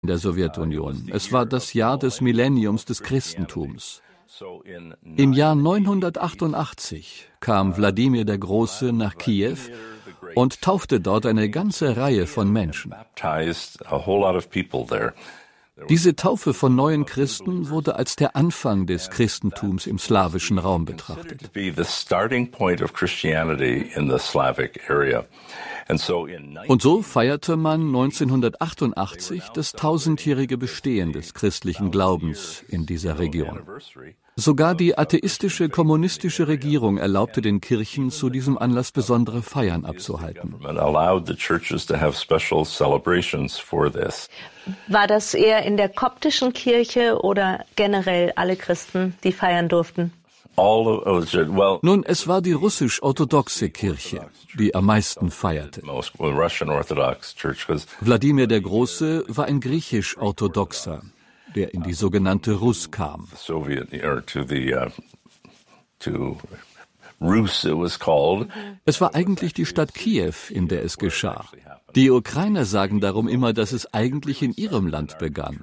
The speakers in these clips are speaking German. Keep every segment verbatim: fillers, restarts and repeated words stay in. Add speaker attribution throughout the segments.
Speaker 1: in der Sowjetunion. Es war das Jahr des Millenniums des Christentums. Im Jahr neunhundertachtundachtzig kam Wladimir der Große nach Kiew und taufte dort eine ganze Reihe von Menschen. Diese Taufe von neuen Christen wurde als der Anfang des Christentums im slawischen Raum betrachtet. Und so feierte man neunzehnhundertachtundachtzig das tausendjährige Bestehen des christlichen Glaubens in dieser Region. Sogar die atheistische kommunistische Regierung erlaubte den Kirchen, zu diesem Anlass besondere Feiern abzuhalten.
Speaker 2: War das eher in der koptischen Kirche oder generell alle Christen, die feiern durften?
Speaker 1: Nun, es war die russisch-orthodoxe Kirche, die am meisten feierte. Wladimir der Große war ein griechisch-orthodoxer, der in die sogenannte Rus kam. Es war eigentlich die Stadt Kiew, in der es geschah. Die Ukrainer sagen darum immer, dass es eigentlich in ihrem Land begann.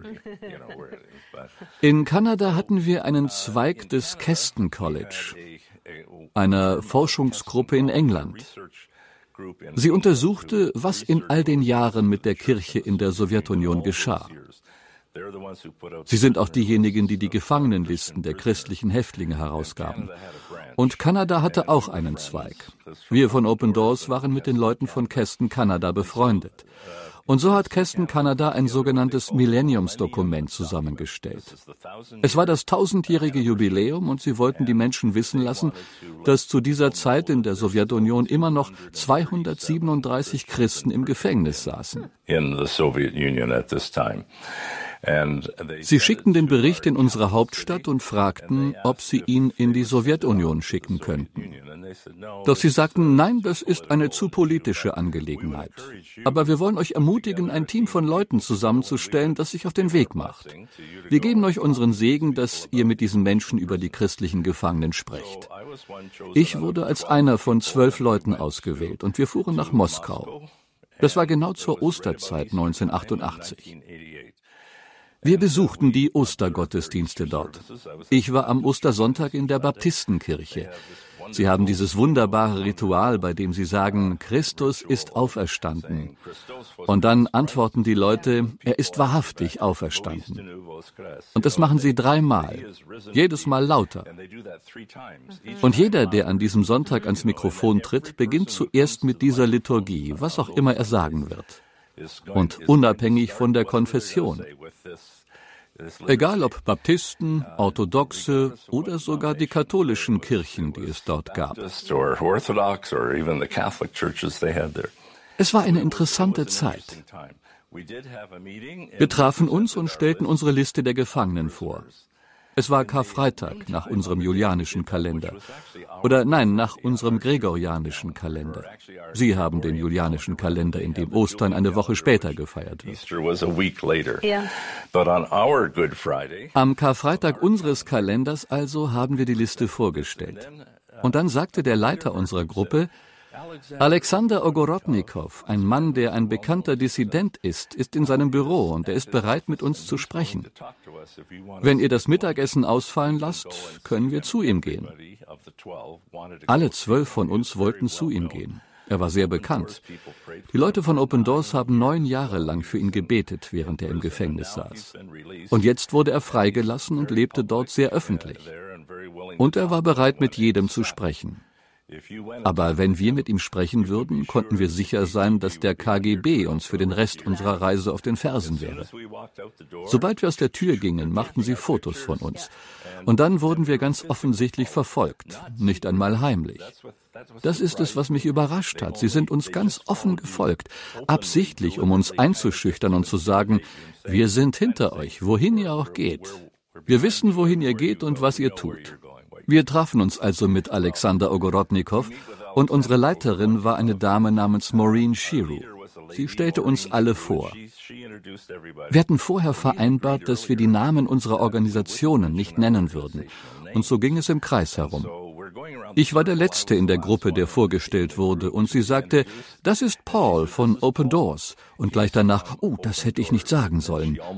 Speaker 1: In Kanada hatten wir einen Zweig des Keston College, einer Forschungsgruppe in England. Sie untersuchte, was in all den Jahren mit der Kirche in der Sowjetunion geschah. Sie sind auch diejenigen, die die Gefangenenlisten der christlichen Häftlinge herausgaben. Und Kanada hatte auch einen Zweig. Wir von Open Doors waren mit den Leuten von Keston Kanada befreundet. Und so hat Keston Kanada ein sogenanntes Millenniumsdokument zusammengestellt. Es war das tausendjährige Jubiläum und sie wollten die Menschen wissen lassen, dass zu dieser Zeit in der Sowjetunion immer noch zweihundertsiebenunddreißig Christen im Gefängnis saßen. Sie schickten den Bericht in unsere Hauptstadt und fragten, ob sie ihn in die Sowjetunion schicken könnten. Doch sie sagten, nein, das ist eine zu politische Angelegenheit. Aber wir wollen euch ermutigen, ein Team von Leuten zusammenzustellen, das sich auf den Weg macht. Wir geben euch unseren Segen, dass ihr mit diesen Menschen über die christlichen Gefangenen sprecht. Ich wurde als einer von zwölf Leuten ausgewählt und wir fuhren nach Moskau. Das war genau zur Osterzeit neunzehnhundertachtundachtzig. Wir besuchten die Ostergottesdienste dort. Ich war am Ostersonntag in der Baptistenkirche. Sie haben dieses wunderbare Ritual, bei dem sie sagen, Christus ist auferstanden. Und dann antworten die Leute, er ist wahrhaftig auferstanden. Und das machen sie dreimal, jedes Mal lauter. Und jeder, der an diesem Sonntag ans Mikrofon tritt, beginnt zuerst mit dieser Liturgie, was auch immer er sagen wird. Und unabhängig von der Konfession. Egal ob Baptisten, Orthodoxe oder sogar die katholischen Kirchen, die es dort gab. Es war eine interessante Zeit. Wir trafen uns und stellten unsere Liste der Gefangenen vor. Es war Karfreitag nach unserem julianischen Kalender. Oder nein, nach unserem gregorianischen Kalender. Sie haben den julianischen Kalender, in dem Ostern eine Woche später gefeiert wird.
Speaker 2: Ja.
Speaker 1: Am Karfreitag unseres Kalenders also haben wir die Liste vorgestellt. Und dann sagte der Leiter unserer Gruppe, Alexander Ogorodnikow, ein Mann, der ein bekannter Dissident ist, ist in seinem Büro und er ist bereit, mit uns zu sprechen. Wenn ihr das Mittagessen ausfallen lasst, können wir zu ihm gehen. Alle zwölf von uns wollten zu ihm gehen. Er war sehr bekannt. Die Leute von Open Doors haben neun Jahre lang für ihn gebetet, während er im Gefängnis saß. Und jetzt wurde er freigelassen und lebte dort sehr öffentlich. Und er war bereit, mit jedem zu sprechen. Aber wenn wir mit ihm sprechen würden, konnten wir sicher sein, dass der K G B uns für den Rest unserer Reise auf den Fersen wäre. Sobald wir aus der Tür gingen, machten sie Fotos von uns. Und dann wurden wir ganz offensichtlich verfolgt, nicht einmal heimlich. Das ist es, was mich überrascht hat. Sie sind uns ganz offen gefolgt, absichtlich, um uns einzuschüchtern und zu sagen, wir sind hinter euch, wohin ihr auch geht. Wir wissen, wohin ihr geht und was ihr tut. Wir trafen uns also mit Alexander Ogorodnikow und unsere Leiterin war eine Dame namens Maureen Shiru. Sie stellte uns alle vor. Wir hatten vorher vereinbart, dass wir die Namen unserer Organisationen nicht nennen würden. Und so ging es im Kreis herum. Ich war der Letzte in der Gruppe, der vorgestellt wurde, und sie sagte, das ist Paul von Open Doors, und gleich danach, oh, das hätte ich nicht sagen sollen.